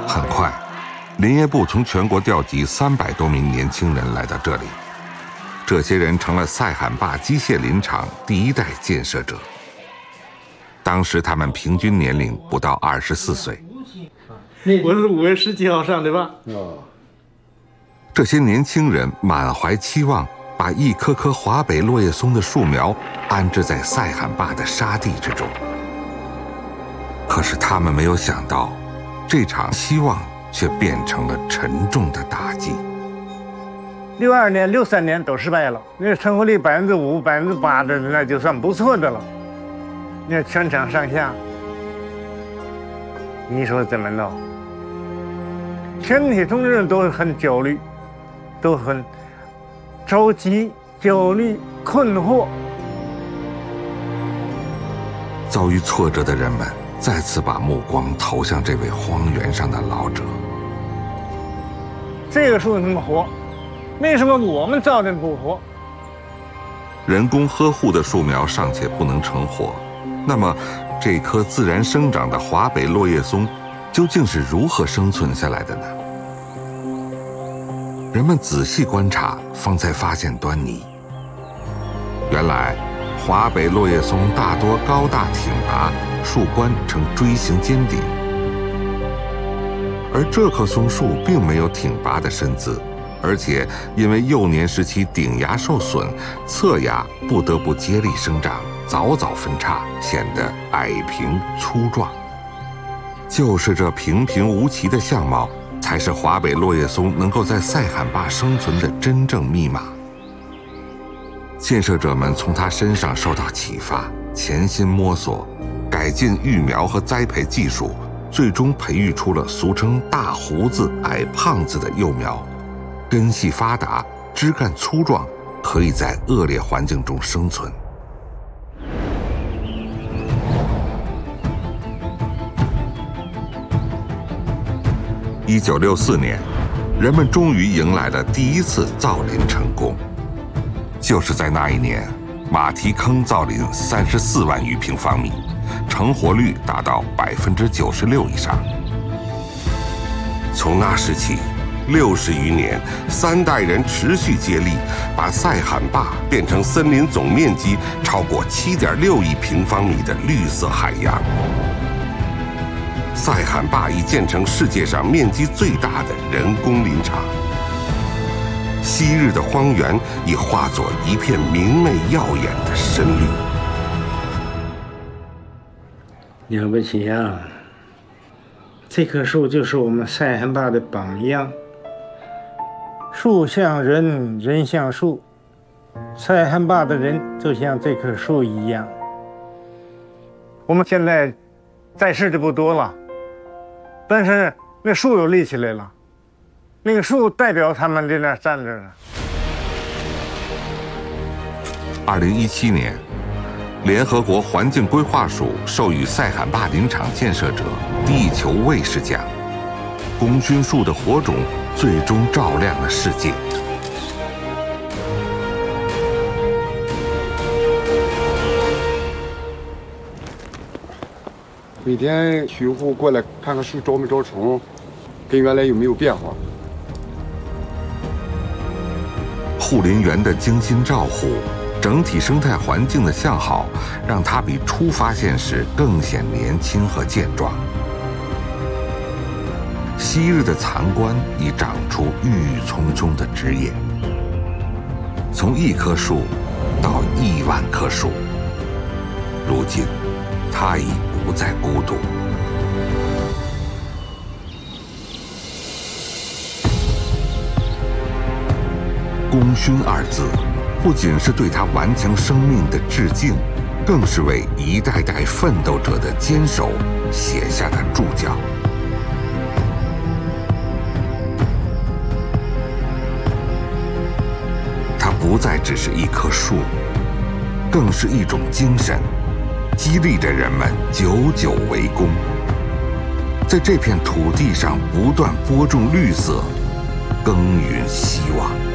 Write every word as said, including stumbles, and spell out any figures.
很快，林业部从全国调集三百多名年轻人来到这里，这些人成了赛罕坝机械林场第一代建设者。当时他们平均年龄不到二十四岁。 我是五月十七号上的吧？ 哦。 这些年轻人满怀期望，把一棵棵华北落叶松的树苗安置在赛罕坝的沙地之中。可是他们没有想到，这场希望却变成了沉重的打击。 六二年、六三年都失败了，那成活率百分之五、百分之八的，那就算不错的了。那全场上下，你说怎么弄？全体同志们都很焦虑，都很着急、焦虑、困惑。 遭遇挫折的人们再次把目光投向这位荒原上的老者。 这个树那么活，为什么我们造的不活？ 人工呵护的树苗尚且不能成活，那么这棵自然生长的华北落叶松究竟是如何生存下来的呢？人们仔细观察，方才发现端倪。原来华北落叶松大多高大挺拔，树冠呈锥形尖顶，而这棵松树并没有挺拔的身姿，而且因为幼年时期顶芽受损，侧芽不得不接力生长，早早分叉，显得矮平粗壮。就是这平平无奇的相貌，才是华北落叶松能够在赛罕坝生存的真正密码。建设者们从它身上受到启发，潜心摸索，改进育苗和栽培技术，最终培育出了俗称大胡子、矮胖子的幼苗，根系发达，枝干粗壮，可以在恶劣环境中生存。一九六四年，人们终于迎来了第一次造林成功。就是在那一年，马蹄坑造林三十四万余平方米，成活率达到百分之九十六以上。从那时起，六十余年，三代人持续接力，把赛罕坝变成森林总面积超过七点六亿平方米的绿色海洋。赛罕坝已建成世界上面积最大的人工林场。昔日的荒原已化作一片明媚耀眼的深绿。 了不起啊！这棵树就是我们赛罕坝的榜样。树像人，人像树，赛罕坝的人就像这棵树一样。我们现在在世的不多了，但是那树又立起来了。那个树代表他们在那站着呢。 二零一七年，联合国环境规划署授予赛罕坝林场建设者地球卫士奖，功勋树的火种最终照亮了世界。 每天巡护过来看看树招没招虫，跟原来有没有变化。 护林员的精心照护，整体生态环境的向好，让它比初发现时更显年轻和健壮。昔日的残棺已长出郁郁葱葱的枝叶。从一棵树到亿万棵树，如今它已不再孤独。功勋二字，不仅是对他顽强生命的致敬，更是为一代代奋斗者的坚守写下的注脚。它不再只是一棵树，更是一种精神，激励着人们久久为功，在这片土地上不断播种绿色，耕耘希望。